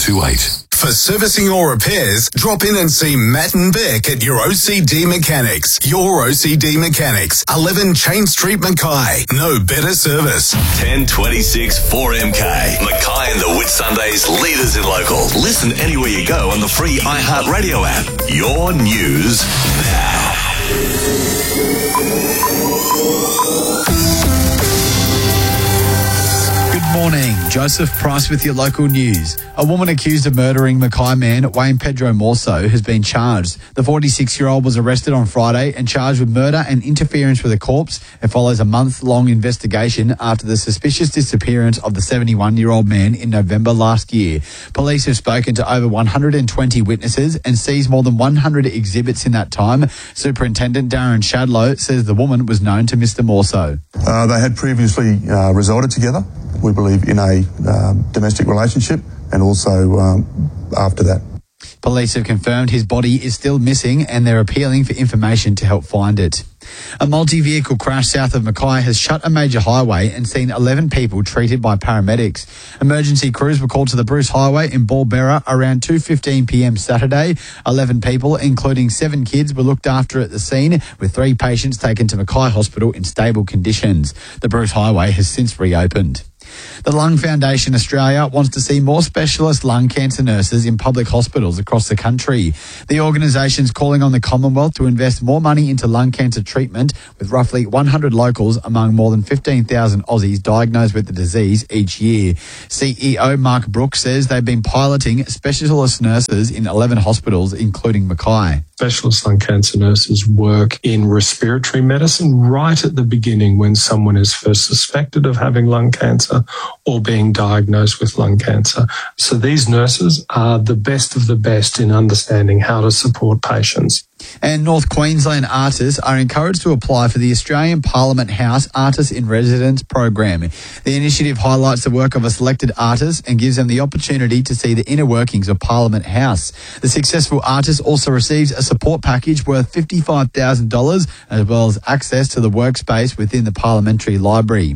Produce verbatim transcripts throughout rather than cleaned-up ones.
two eight. For servicing or repairs, drop in and see Matt and Beck at your O C D Mechanics. Your O C D Mechanics, eleven Chain Street, Mackay. No better service. ten twenty-six four M K. Mackay and the Whitsundays leaders in local. Listen anywhere you go on the free iHeartRadio app. Your news now. Good morning. Joseph Price with your local news. A woman accused of murdering Mackay man Wayne Pedro Morso has been charged. The forty-six-year-old was arrested on Friday and charged with murder and interference with a corpse. It follows a month-long investigation after the suspicious disappearance of the seventy-one-year-old man in November last year. Police have spoken to over one hundred twenty witnesses and seized more than one hundred exhibits in that time. Superintendent Darren Shadlow says the woman was known to Mister Morso. Uh, they had previously uh, resided together, we believe, in a um, domestic relationship, and also um, after that. Police have confirmed his body is still missing and they're appealing for information to help find it. A multi-vehicle crash south of Mackay has shut a major highway and seen eleven people treated by paramedics. Emergency crews were called to the Bruce Highway in Ballbera around two fifteen p m Saturday. eleven people, including seven kids, were looked after at the scene, with three patients taken to Mackay Hospital in stable conditions. The Bruce Highway has since reopened. The Lung Foundation Australia wants to see more specialist lung cancer nurses in public hospitals across the country. The organisation is calling on the Commonwealth to invest more money into lung cancer treatment, with roughly one hundred locals among more than fifteen thousand Aussies diagnosed with the disease each year. C E O Mark Brooks says they've been piloting specialist nurses in eleven hospitals, including Mackay. Specialist lung cancer nurses work in respiratory medicine right at the beginning when someone is first suspected of having lung cancer or being diagnosed with lung cancer. So these nurses are the best of the best in understanding how to support patients. And North Queensland artists are encouraged to apply for the Australian Parliament House Artists in Residence program. The initiative highlights the work of a selected artist and gives them the opportunity to see the inner workings of Parliament House. The successful artist also receives a support package worth fifty-five thousand dollars, as well as access to the workspace within the Parliamentary Library.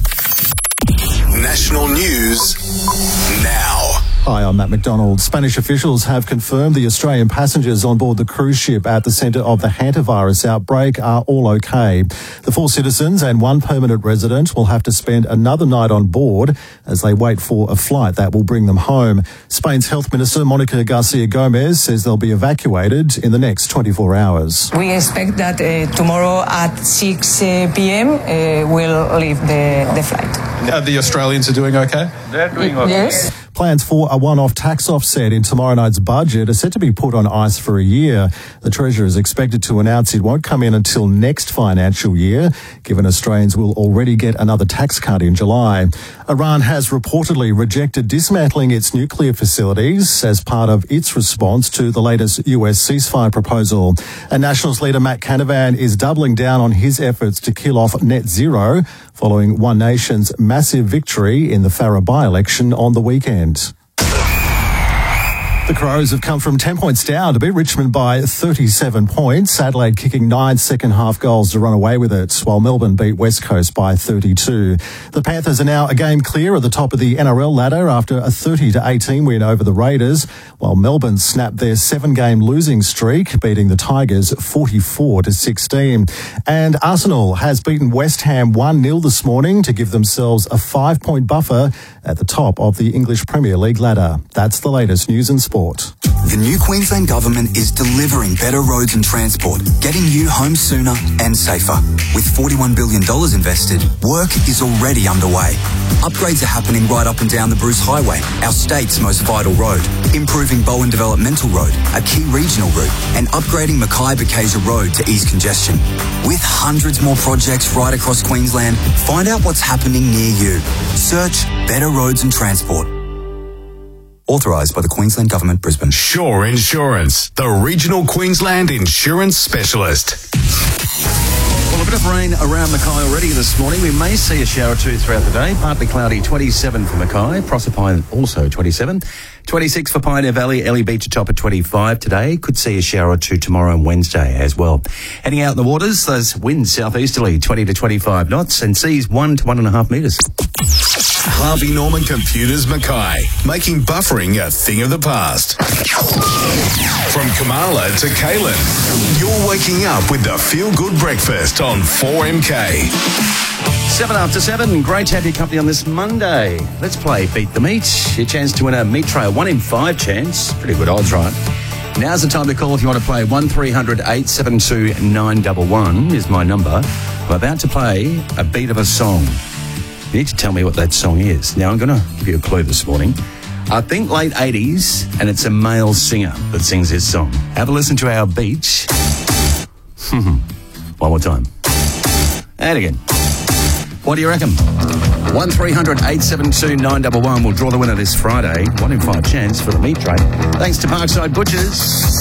National news now. Hi, I'm Matt McDonald. Spanish officials have confirmed the Australian passengers on board the cruise ship at the centre of the hantavirus outbreak are all okay. The four citizens and one permanent resident will have to spend another night on board as they wait for a flight that will bring them home. Spain's Health Minister, Monica Garcia Gomez, says they'll be evacuated in the next twenty-four hours. We expect that uh, tomorrow at six p m uh, we'll leave the, the flight. Uh, the Australians are doing okay? They're doing okay. Yes. Plans for a one-off tax offset in tomorrow night's budget are set to be put on ice for a year. The Treasurer is expected to announce it won't come in until next financial year, given Australians will already get another tax cut in July. Iran has reportedly rejected dismantling its nuclear facilities as part of its response to the latest U S ceasefire proposal. And Nationals leader Matt Canavan is doubling down on his efforts to kill off net zero following One Nation's massive victory in the Farrer by-election on the weekend. The Crows have come from ten points down to beat Richmond by thirty-seven points. Adelaide kicking nine second-half goals to run away with it, while Melbourne beat West Coast by thirty-two. The Panthers are now a game clear at the top of the N R L ladder after a thirty to eighteen win over the Raiders, while Melbourne snapped their seven-game losing streak, beating the Tigers forty-four to sixteen. And Arsenal has beaten West Ham one nil this morning to give themselves a five-point buffer at the top of the English Premier League ladder. That's the latest news and sport. The new Queensland Government is delivering better roads and transport, getting you home sooner and safer. With forty-one billion dollars invested, work is already underway. Upgrades are happening right up and down the Bruce Highway, our state's most vital road. Improving Bowen Developmental Road, a key regional route, and upgrading Mackay-Bakasia Road to ease congestion. With hundreds more projects right across Queensland, find out what's happening near you. Search Better Roads and Transport. Authorised by the Queensland Government, Brisbane. Shore Insurance, the regional Queensland insurance specialist. Well, a bit of rain around Mackay already this morning. We may see a shower or two throughout the day. Partly cloudy, twenty-seven for Mackay. Proserpine also twenty-seven. twenty-six for Pioneer Valley. Ellie Beach atop at twenty-five today. Could see a shower or two tomorrow and Wednesday as well. Heading out in the waters, those winds southeasterly, twenty to twenty-five knots, and seas one to one and a half metres. Harvey Norman Computers Mackay, making buffering a thing of the past. From Kamala to Kaylin, you're waking up with the Feel Good Breakfast on four M K. Seven after seven. Great to have your company on this Monday. Let's play Beat the Meat. Your chance to win a meat tray, a one in five chance. Pretty good odds, right? Now's the time to call if you want to play. one three hundred eight seven two nine one one is my number. I'm about to play a beat of a song. You need to tell me what that song is. Now, I'm going to give you a clue this morning. I think late eighties, and it's a male singer that sings this song. Have a listen to our beat. One more time. And again. What do you reckon? one three hundred eight seven two nine one one. We'll draw the winner this Friday. One in five chance for the meat tray. Thanks to Parkside Butchers.